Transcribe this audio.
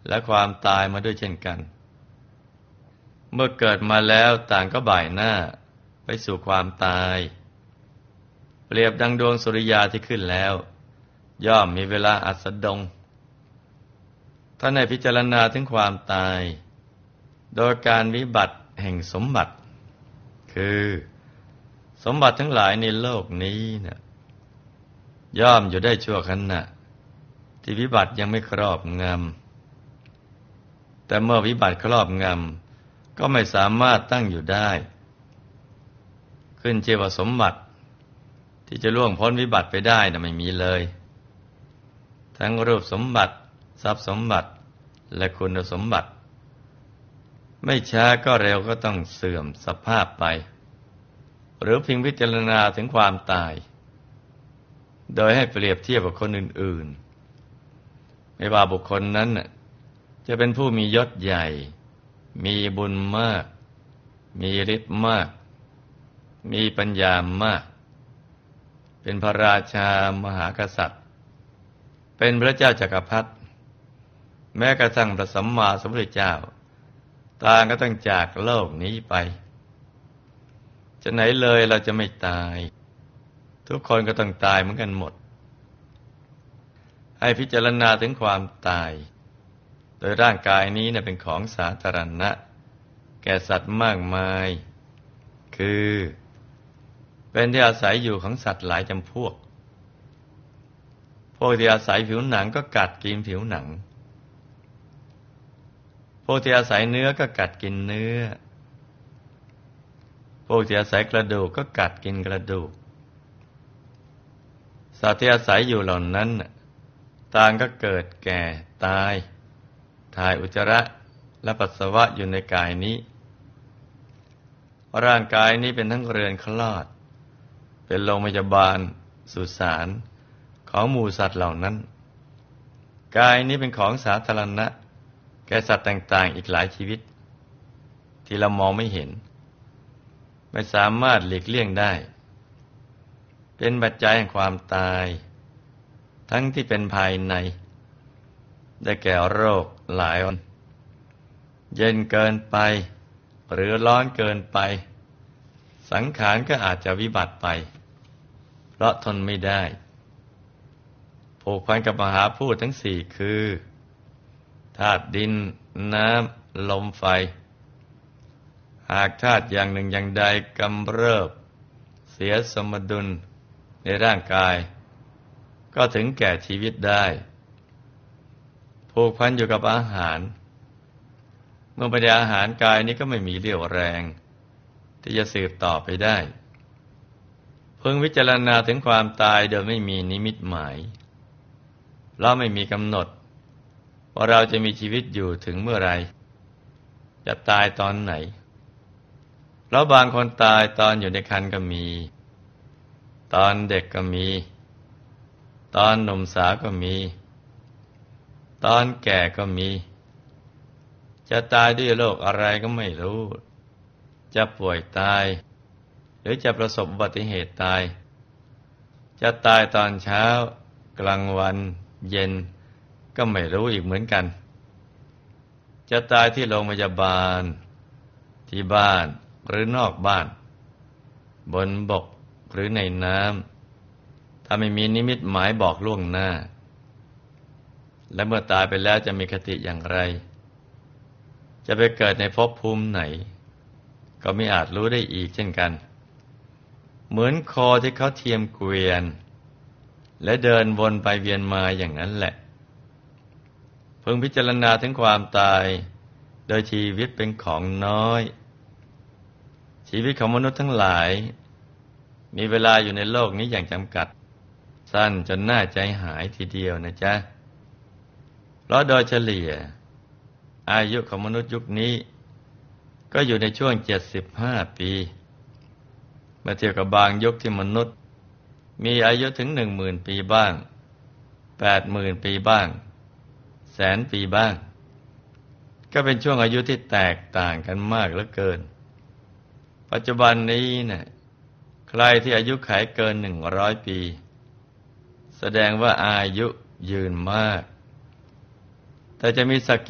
และความตายมาด้วยเช่นกันเมื่อเกิดมาแล้วต่างก็บ่ายหน้าไปสู่ความตายเปรียบดังดวงสุริยาที่ขึ้นแล้วย่อมมีเวลาอัสดงท่านให้พิจารณาถึงความตายโดยการวิบัติแห่งสมบัติคือสมบัติทั้งหลายในโลกนี้เนี่ยย่อมอยู่ได้ชั่วขณะที่วิบัติยังไม่ครอบงำแต่เมื่อวิบัติครอบงำก็ไม่สามารถตั้งอยู่ได้ขึ้นชื่อว่าสมบัติที่จะล่วงพ้นวิบัติไปได้นะไม่มีเลยทั้งรูปสมบัติทรัพย์สมบัติและคุณสมบัติไม่ช้าก็เร็วก็ต้องเสื่อมสภาพไปหรือเพียงพิจารณาถึงความตายโดยให้เปรียบเทียบกับคนอื่นๆไม่ว่าบุคคลนั้นจะเป็นผู้มียศใหญ่มีบุญมากมีฤทธิ์มากมีปัญญามากเป็นพระราชามหากษัตริย์เป็นพระเจ้าจักรพรรดิแม้กระทั่งพระสัมมาสัมพุทธเจ้าต่างก็ต้องจากโลกนี้ไปจะไหนเลยเราจะไม่ตายทุกคนก็ต้องตายเหมือนกันหมดให้พิจารณาถึงความตายโดยร่างกายนี้เป็นของสาธารณะแก่สัตว์มากมายคือเป็นที่อาศัยอยู่ของสัตว์หลายจำพวกที่อาศัยผิวหนังก็กัดกินผิวหนังพวกที่อาศัยเนื้อก็กัดกินเนื้อพวกที่อาศัยกระดูกก็กัดกินกระดูกสัตว์ที่อาศัยอยู่เหล่านั้นต่างก็เกิดแก่ตายถ่ายอุจจาระและปัสสาวะอยู่ในกายนี้ร่างกายนี้เป็นทั้งเรือนคลอดเป็นโรงพยาบาลสุสานของหมู่สัตว์เหล่านั้นกายนี้เป็นของสาธารณะแก่สัตว์ต่างๆอีกหลายชีวิตที่เรามองไม่เห็นไม่สามารถหลีกเลี่ยงได้เป็นปัจจัยแห่งความตายทั้งที่เป็นภายในได้แก่โรคหลายวันเย็นเกินไปหรือร้อนเกินไปสังขารก็อาจจะวิบัติไปเพราะทนไม่ได้ผูกพันกับมหาพูดทั้งสี่คือธาตุดินน้ำลมไฟหากธาตุอย่างหนึ่งอย่างใดกำเริบเสียสมดุลในร่างกายก็ถึงแก่ชีวิตได้ผูกพันอยู่กับอาหารเมื่อไม่ได้อาหารกายนี้ก็ไม่มีเรี่ยวแรงที่จะสืบต่อไปได้พึงพิจารณาถึงความตายโดยไม่มีนิมิตหมายเราไม่มีกำหนดว่าเราจะมีชีวิตอยู่ถึงเมื่อไรจะตายตอนไหนแล้วบางคนตายตอนอยู่ในครรภ์ก็มีตอนเด็กก็มีตอนหนุ่มสาวก็มีตอนแก่ก็มีจะตายด้วยโรคอะไรก็ไม่รู้จะป่วยตายหรือจะประสบอุบัติเหตุตายจะตายตอนเช้ากลางวันเย็นก็ไม่รู้อีกเหมือนกันจะตายที่โรงพยาบาลที่บ้านหรือนอกบ้านบนบกหรือในน้ำถ้าไม่มีนิมิตหมายบอกล่วงหน้าและเมื่อตายไปแล้วจะมีคติอย่างไรจะไปเกิดในภพภูมิไหนก็ไม่อาจรู้ได้อีกเช่นกันเหมือนโคที่เขาเทียมเกวียนและเดินวนไปเวียนมาอย่างนั้นแหละพึงพิจารณาถึงความตายโดยชีวิตเป็นของน้อยชีวิตของมนุษย์ทั้งหลายมีเวลาอยู่ในโลกนี้อย่างจำกัดสั้นจนน่าใจหายทีเดียวนะจ๊ะเพราะโดยเฉลี่ยอายุของมนุษย์ยุคนี้ก็อยู่ในช่วง75 ปีเมื่อเทียบกับบางยุคที่มนุษย์มีอายุถึง 10,000 ปีบ้าง 80,000 ปีบ้าง100,000 ปีบ้างก็เป็นช่วงอายุที่แตกต่างกันมากเหลือเกินปัจจุบันนี้ใครที่อายุขัยเกิน100 ปีแสดงว่าอายุยืนมากแต่จะมีสัก